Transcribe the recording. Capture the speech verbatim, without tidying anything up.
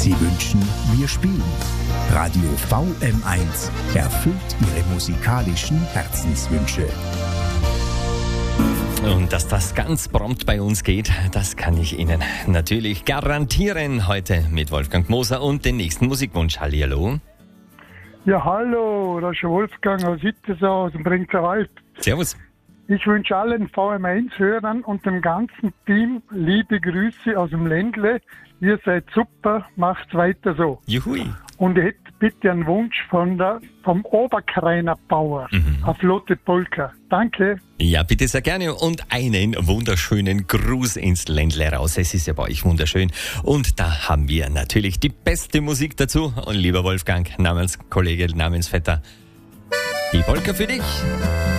Sie wünschen, wir spielen. Radio V M eins erfüllt Ihre musikalischen Herzenswünsche. Und dass das ganz prompt bei uns geht, das kann ich Ihnen natürlich garantieren. Heute mit Wolfgang Moser und den nächsten Musikwunsch. Hallihallo. Ja, hallo, das ist Wolfgang aus Ittesau, aus dem Brinkerwald. Servus. Ich wünsche allen V M eins-Hörern und dem ganzen Team liebe Grüße aus dem Ländle. Ihr seid super, macht's weiter so. Juhui. Und ich hätte bitte einen Wunsch von der, vom Oberkreiner Bauer, mhm. auf Lotte Polka. Danke. Ja, bitte sehr gerne und einen wunderschönen Gruß ins Ländle raus. Es ist ja bei euch wunderschön. Und da haben wir natürlich die beste Musik dazu. Und lieber Wolfgang, Namenskollege, Namensvetter, die Polka für dich.